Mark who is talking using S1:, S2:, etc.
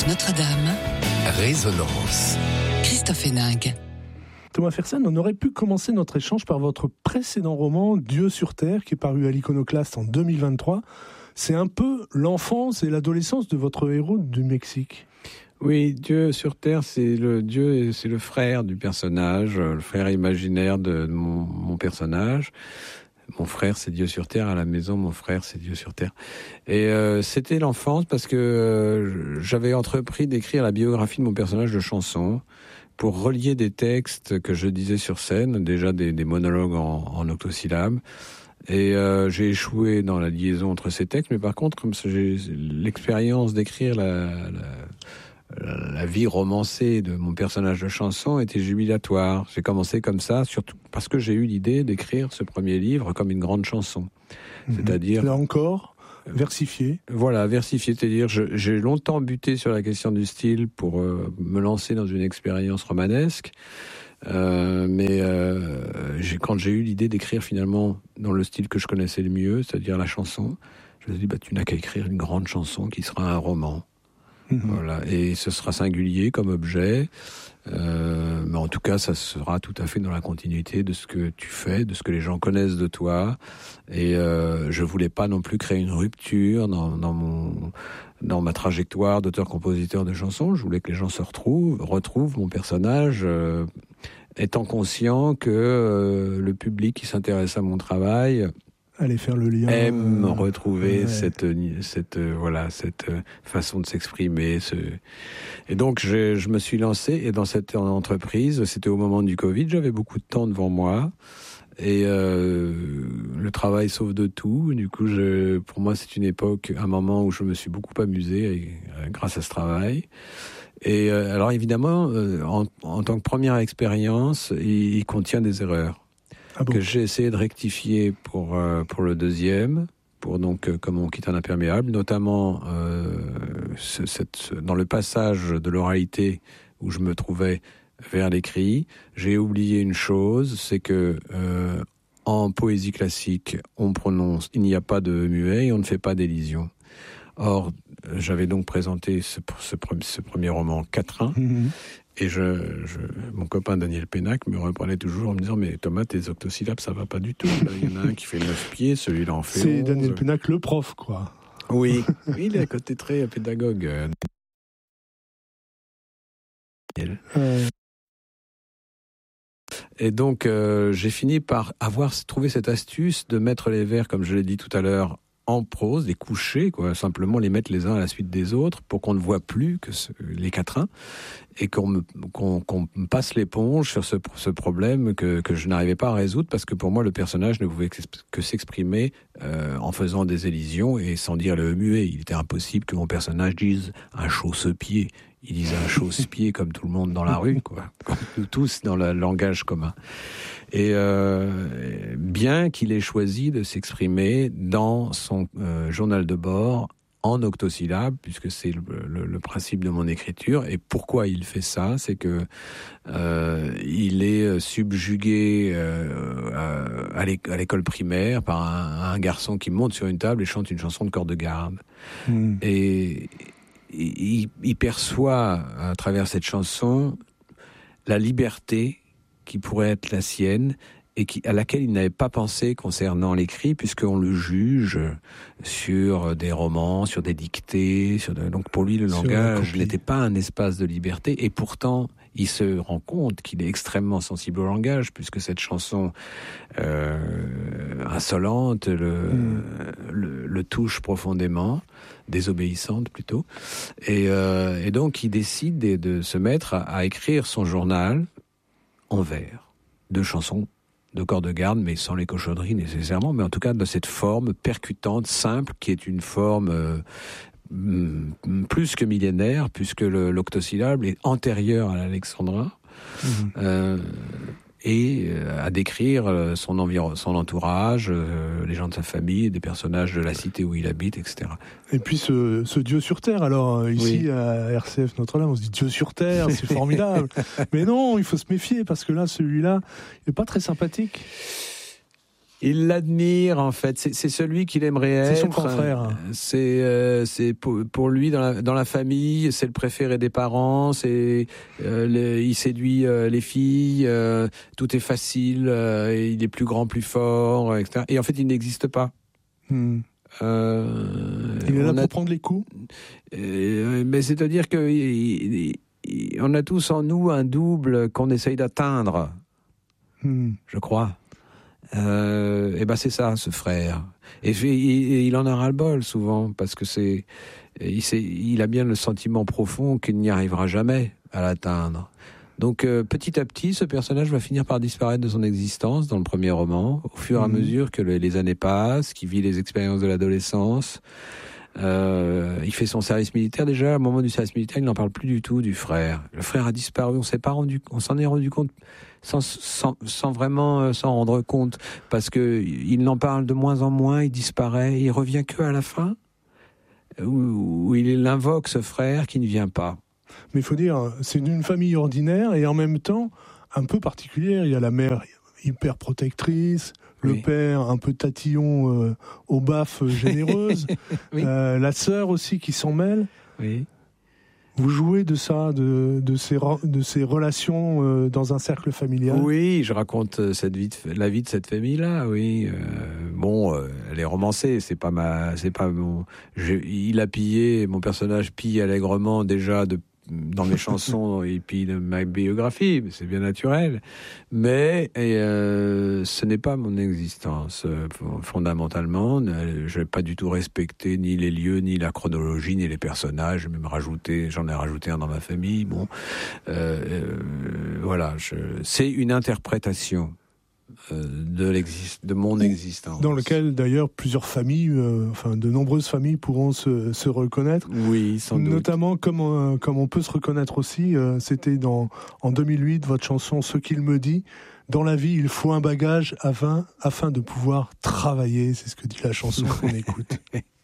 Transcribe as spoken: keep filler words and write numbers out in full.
S1: France Notre-Dame.
S2: Résonance.
S1: Christophe Héningue.
S3: Thomas Fersen, on aurait pu commencer notre échange par votre précédent roman, Dieu sur Terre, qui est paru à l'Iconoclaste en deux mille vingt-trois. C'est un peu l'enfance et l'adolescence de votre héros du Mexique.
S4: Oui, Dieu sur Terre, c'est le Dieu, c'est le frère du personnage, le frère imaginaire de mon, mon personnage. Mon frère, c'est Dieu sur Terre. À la maison, mon frère, c'est Dieu sur Terre. Et euh, c'était l'enfance parce que euh, j'avais entrepris d'écrire la biographie de mon personnage de chanson pour relier des textes que je disais sur scène, déjà des, des monologues en, en octosyllabes. Et euh, j'ai échoué dans la liaison entre ces textes, mais par contre, comme ça, j'ai l'expérience d'écrire la, la, la vie romancée de mon personnage de chanson était jubilatoire. J'ai commencé comme ça, surtout parce que j'ai eu l'idée d'écrire ce premier livre comme une grande chanson. Mmh. C'est-à-dire...
S3: Là encore, versifié.
S4: Voilà, versifié. C'est-à-dire, je, j'ai longtemps buté sur la question du style pour euh, me lancer dans une expérience romanesque. Euh, mais euh, j'ai, quand j'ai eu l'idée d'écrire finalement dans le style que je connaissais le mieux, c'est-à-dire la chanson, je me suis dit, bah, tu n'as qu'à écrire une grande chanson qui sera un roman. Mmh. Voilà. Et ce sera singulier comme objet, euh, mais en tout cas, ça sera tout à fait dans la continuité de ce que tu fais, de ce que les gens connaissent de toi. Et euh, je voulais pas non plus créer une rupture dans, dans mon, dans ma trajectoire d'auteur-compositeur de chansons. Je voulais que les gens se retrouvent, retrouvent mon personnage, euh, étant conscient que euh, le public qui s'intéresse à mon travail
S3: aller faire le lien,
S4: aime euh, retrouver
S3: ouais.
S4: cette cette euh, voilà cette euh, façon de s'exprimer. Ce... Et donc je, je me suis lancé et dans cette entreprise, c'était au moment du Covid, j'avais beaucoup de temps devant moi et euh, le travail sauve de tout. Du coup, je, pour moi, c'est une époque, un moment où je me suis beaucoup amusé et, euh, grâce à ce travail. Et euh, alors évidemment, euh, en, en tant que première expérience, il, il contient des erreurs. Ah bon. Que j'ai essayé de rectifier pour euh, pour le deuxième, pour donc euh, comme on quitte un imperméable, notamment euh, ce, cette, ce, dans le passage de l'oralité où je me trouvais vers l'écrit, j'ai oublié une chose, c'est que euh, en poésie classique, on prononce, il n'y a pas de muet et on ne fait pas d'élision. Or, j'avais donc présenté ce, ce, ce premier roman quatrain. Mmh. Et je, je, mon copain Daniel Pénac me reprenait toujours en me disant « Mais Thomas, tes octosyllabes, ça va pas du tout. Là, il y en a un qui fait neuf pieds, celui-là en fait
S3: C'est
S4: onze. »
S3: Daniel Pénac, le prof, quoi.
S4: Oui, oui, il est à côté très pédagogue. Euh... Et donc, euh, j'ai fini par avoir trouvé cette astuce de mettre les vers, comme je l'ai dit tout à l'heure, en prose, les coucher, quoi, simplement les mettre les uns à la suite des autres pour qu'on ne voit plus que ce, les quatrains et qu'on me, qu'on, qu'on me passe l'éponge sur ce, ce problème que, que je n'arrivais pas à résoudre parce que pour moi le personnage ne pouvait que s'exprimer euh, en faisant des élisions et sans dire le muet. Il était impossible que mon personnage dise un chausse-pied. Il disait un chausse-pied comme tout le monde dans la rue, quoi, comme nous tous dans le langage commun. Et euh, bien qu'il ait choisi de s'exprimer dans son euh, journal de bord en octosyllabes, puisque c'est le, le, le principe de mon écriture. Et pourquoi il fait ça ? C'est que euh, il est subjugué euh, à l'école primaire par un, un garçon qui monte sur une table et chante une chanson de corps de garde. Mmh. Et il, il perçoit à travers cette chanson la liberté qui pourrait être la sienne et qui, à laquelle il n'avait pas pensé concernant l'écrit, puisqu'on le juge sur des romans, sur des dictées. Sur de... Donc pour lui, le sur langage n'était pas un espace de liberté. Et pourtant, il se rend compte qu'il est extrêmement sensible au langage, puisque cette chanson euh, insolente le, mmh. le, le touche profondément, désobéissante plutôt. Et, euh, et donc, il décide de, de se mettre à, à écrire son journal en vers, de chansons de corps de garde, mais sans les cochonneries nécessairement, mais en tout cas de cette forme percutante, simple, qui est une forme euh, plus que millénaire, puisque le, l'octosyllabe est antérieur à l'alexandrin, mmh. euh, et à décrire son, environ, son entourage, euh, les gens de sa famille, des personnages de la cité où il habite, et cetera.
S3: Et puis ce, ce Dieu sur Terre, alors ici oui. à R C F Notre-Dame, on se dit Dieu sur Terre, c'est formidable. Mais non, il faut se méfier, parce que là, celui-là, il n'est pas très sympathique.
S4: Il l'admire, en fait. C'est, c'est celui qu'il aimerait être.
S3: C'est son grand frère.
S4: C'est, euh, c'est pour, pour lui, dans la, dans la famille, c'est le préféré des parents. C'est, euh, le, il séduit euh, les filles. Euh, tout est facile. Euh, il est plus grand, plus fort, et cetera. Et en fait, il n'existe pas.
S3: Hmm.
S4: Euh,
S3: il est là
S4: on
S3: pour
S4: a,
S3: prendre les coups.
S4: Euh, mais c'est-à-dire que il, il, on a tous en nous un double qu'on essaye d'atteindre. Hmm. Je crois. Euh, et ben c'est ça, ce frère. Et, et, et il en a ras-le-bol souvent parce que c'est, il, c'est, il a bien le sentiment profond qu'il n'y arrivera jamais à l'atteindre. Donc euh, petit à petit, ce personnage va finir par disparaître de son existence dans le premier roman, au fur et à mmh. mesure que le, les années passent, qu'il vit les expériences de l'adolescence. Euh, il fait son service militaire. Déjà, au moment du service militaire, il n'en parle plus du tout du frère. Le frère a disparu. On s'est pas rendu, on s'en est rendu compte sans, sans, sans vraiment euh, s'en rendre compte, parce que il n'en parle de moins en moins. Il disparaît. Il revient que à la fin, où, où il invoque ce frère qui ne vient pas.
S3: Mais il faut dire, c'est d'une famille ordinaire et en même temps un peu particulière. Il y a la mère hyper protectrice. Le oui. père, un peu tatillon, euh, aux baffes généreuses. oui. euh, la sœur aussi qui s'en mêle.
S4: Oui.
S3: Vous jouez de ça, de, de, ces, de ces relations euh, dans un cercle familial?
S4: Oui, je raconte cette vie de, la vie de cette famille-là, oui. Euh, bon, euh, elle est romancée, c'est pas ma... C'est pas mon, je, il a pillé, mon personnage pille allègrement déjà de dans mes chansons et puis de ma biographie, c'est bien naturel. Mais et, euh, ce n'est pas mon existence. Euh, fondamentalement, je n'ai pas du tout respecté ni les lieux, ni la chronologie, ni les personnages. J'ai même rajouté, j'en ai rajouté un dans ma famille. Bon, euh, euh, voilà, je, c'est une interprétation de, l'exist- de mon existence.
S3: Dans lequel d'ailleurs plusieurs familles, euh, enfin de nombreuses familles pourront se, se reconnaître.
S4: Oui, sans doute.
S3: Notamment comme, euh, comme on peut se reconnaître aussi, euh, c'était dans, en deux mille huit, votre chanson « Ce qu'il me dit ». Dans la vie, il faut un bagage afin, afin de pouvoir travailler. C'est ce que dit la chanson qu'on écoute.